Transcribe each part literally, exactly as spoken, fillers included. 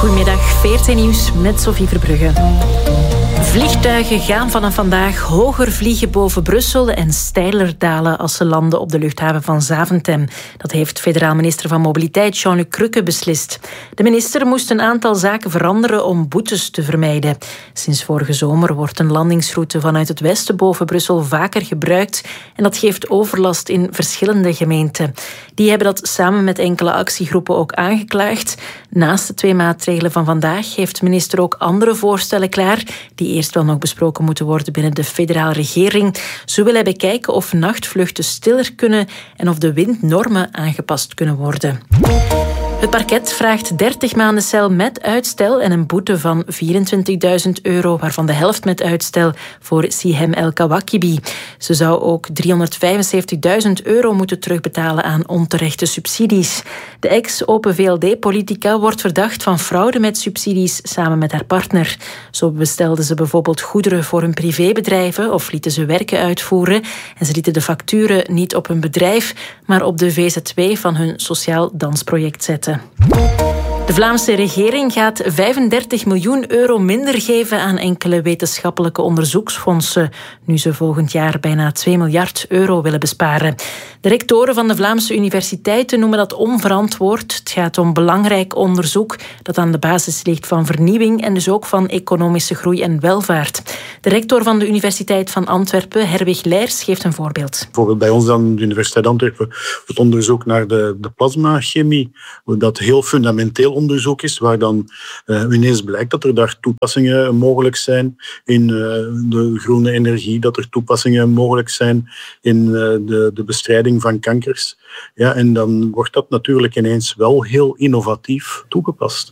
Goedemiddag, V R T Nieuws met Sophie Verbrugge. Vliegtuigen gaan vanaf vandaag hoger vliegen boven Brussel en steiler dalen als ze landen op de luchthaven van Zaventem. Dat heeft federaal minister van Mobiliteit Jean-Luc Crukke beslist. De minister moest een aantal zaken veranderen om boetes te vermijden. Sinds vorige zomer wordt een landingsroute vanuit het westen boven Brussel vaker gebruikt en dat geeft overlast in verschillende gemeenten. Die hebben dat samen met enkele actiegroepen ook aangeklaagd. Naast de twee maatregelen van vandaag heeft de minister ook andere voorstellen klaar die eerst wel nog besproken moeten worden binnen de federale regering. Zo wil hij bekijken of nachtvluchten stiller kunnen en of de windnormen aangepast kunnen worden. Het parket vraagt dertig maanden cel met uitstel en een boete van vierentwintigduizend euro, waarvan de helft met uitstel voor Sihem El Kawakibi. Ze zou ook driehonderdvijfenzeventigduizend euro moeten terugbetalen aan onterechte subsidies. De ex-Open V L D-politica wordt verdacht van fraude met subsidies samen met haar partner. Zo bestelden ze bijvoorbeeld goederen voor hun privébedrijven of lieten ze werken uitvoeren en ze lieten de facturen niet op hun bedrijf, maar op de V Z W van hun sociaal dansproject zetten. De Vlaamse regering gaat vijfendertig miljoen euro minder geven aan enkele wetenschappelijke onderzoeksfondsen, nu ze volgend jaar bijna twee miljard euro willen besparen. De rectoren van de Vlaamse universiteiten noemen dat onverantwoord. Het gaat om belangrijk onderzoek dat aan de basis ligt van vernieuwing en dus ook van economische groei en welvaart. De rector van de Universiteit van Antwerpen, Herwig Leijers, geeft een voorbeeld. Bijvoorbeeld bij ons aan de Universiteit Antwerpen het onderzoek naar de, de plasmachemie, dat heel fundamenteel onderzoek is, waar dan uh, ineens blijkt dat er daar toepassingen mogelijk zijn in uh, de groene energie, dat er toepassingen mogelijk zijn in uh, de, de bestrijding van kankers. Ja, en dan wordt dat natuurlijk ineens wel heel innovatief toegepast.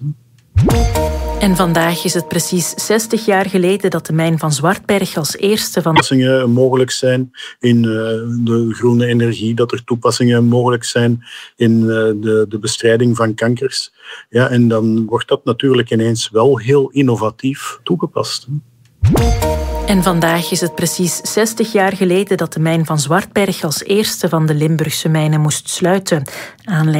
En vandaag is het precies zestig jaar geleden dat de mijn van Zwartberg als eerste van toepassingen mogelijk zijn in uh, de groene energie, dat er toepassingen mogelijk zijn in uh, de, de bestrijding van kankers. Ja, en dan wordt dat natuurlijk ineens wel heel innovatief toegepast. En vandaag is het precies zestig jaar geleden dat de mijn van Zwartberg als eerste van de Limburgse mijnen moest sluiten. Aanleiding